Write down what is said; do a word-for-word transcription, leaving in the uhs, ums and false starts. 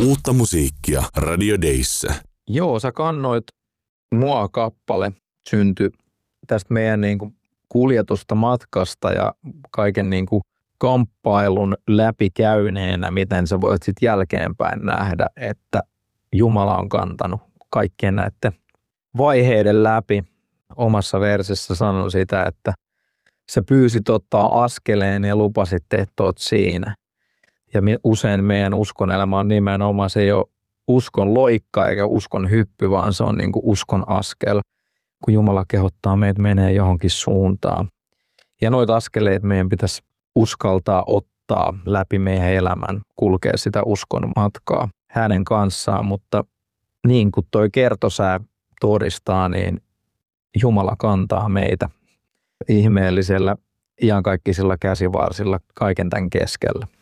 Uutta musiikkia Radio Dayssä. Joo, sä kannoit Mua kappale syntyi tästä meidän niin kuin kuljetusta matkasta ja kaiken niin kuin kamppailun läpikäyneenä, miten sä voit sitten jälkeenpäin nähdä, että Jumala on kantanut kaikkien näiden vaiheiden läpi. Omassa versissä sanoi sitä, että sä pyysit ottaa askeleen ja lupasit, että oot siinä. Ja usein meidän uskon elämä on nimenomaan, se ei ole uskon loikka eikä uskon hyppy, vaan se on niin kuin uskon askel, kun Jumala kehottaa meitä menee johonkin suuntaan. Ja noita askeleita meidän pitäisi uskaltaa ottaa läpi meidän elämän, kulkea sitä uskon matkaa hänen kanssaan, mutta niin kuin toi kertosää todistaa, niin Jumala kantaa meitä ihmeellisellä iankaikkisilla käsivarsilla kaiken tämän keskellä.